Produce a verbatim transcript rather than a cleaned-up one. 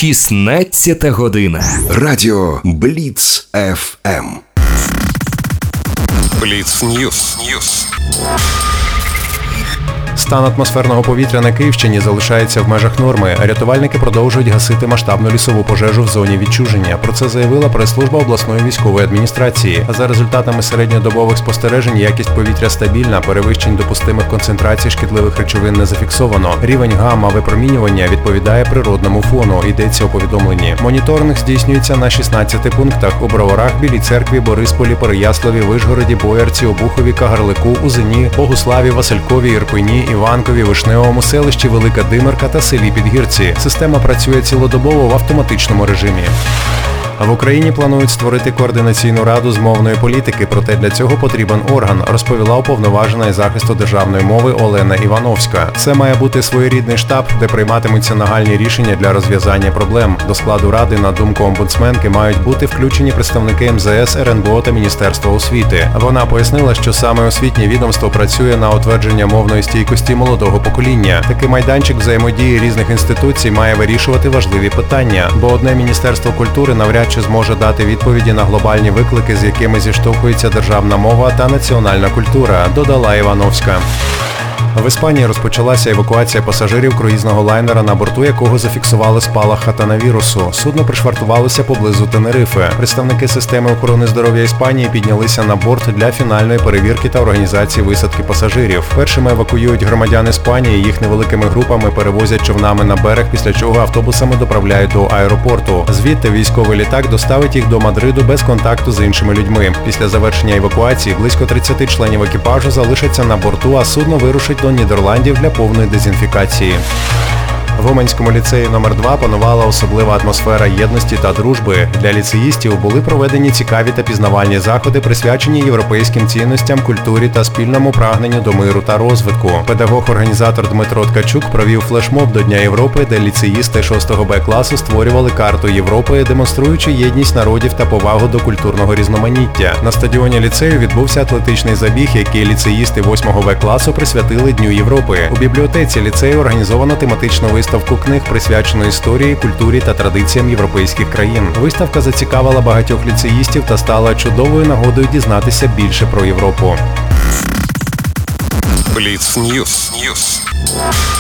шістнадцята година. Радіо Бліц еф ем. Бліц Ньюс. Ньюс. Стан атмосферного повітря на Київщині залишається в межах норми. Рятувальники продовжують гасити масштабну лісову пожежу в зоні відчуження. Про це заявила прес-служба обласної військової адміністрації. За результатами середньодобових спостережень, якість повітря стабільна, перевищень допустимих концентрацій шкідливих речовин не зафіксовано. Рівень гамма-випромінювання відповідає природному фону, йдеться у повідомленні. Моніторинг здійснюється на шістнадцяти пунктах: у Броварах, Білій Церкві, Борисполі, Переяславі, Вишгороді, Боярці, Обухові, Кагарлику, Узині, Богуславі, Василькові, Ірпені, Іванкові, Вишневому, селищі Велика Димирка та селі Підгірці. Система працює цілодобово в автоматичному режимі. В Україні планують створити координаційну раду з мовної політики, проте для цього потрібен орган, розповіла уповноважена із захисту державної мови Олена Івановська. Це має бути своєрідний штаб, де прийматимуться нагальні рішення для розв'язання проблем. До складу ради, на думку омбудсменки, мають бути включені представники ем зет ес, ер ен бе о та Міністерства освіти. Вона пояснила, що саме освітнє відомство працює на утвердження мовної стійкості молодого покоління. Такий майданчик взаємодії різних інституцій має вирішувати важливі питання, бо одне Міністерство культури навряд чи зможе дати відповіді на глобальні виклики, з якими зіштовхується державна мова та національна культура, додала Івановська. В Іспанії розпочалася евакуація пасажирів круїзного лайнера, на борту якого зафіксували спалах хатанавірусу. Судно пришвартувалося поблизу Тенерифе. Представники системи охорони здоров'я Іспанії піднялися на борт для фінальної перевірки та організації висадки пасажирів. Першими евакуюють громадян Іспанії, їх невеликими групами перевозять човнами на берег, після чого автобусами доправляють до аеропорту. Звідти військовий літак доставить їх до Мадриду без контакту з іншими людьми. Після завершення евакуації близько тридцяти членів екіпажу залишаться на борту, а судно вирушить до Нідерландів для повної дезінфікації. В Уманському ліцеї номер два панувала особлива атмосфера єдності та дружби. Для ліцеїстів були проведені цікаві та пізнавальні заходи, присвячені європейським цінностям, культурі та спільному прагненню до миру та розвитку. Педагог-організатор Дмитро Ткачук провів флешмоб до Дня Європи, де ліцеїсти шостого Б класу створювали карту Європи, демонструючи єдність народів та повагу до культурного різноманіття. На стадіоні ліцею відбувся атлетичний забіг, який ліцеїсти восьмого Б класу присвятили Дню Європи. У бібліотеці ліцею організовано тематичну виставку книг, присвячену історії, культурі та традиціям європейських країн. Виставка зацікавила багатьох ліцеїстів та стала чудовою нагодою дізнатися більше про Європу. Бліц Ньюс. Ньюс.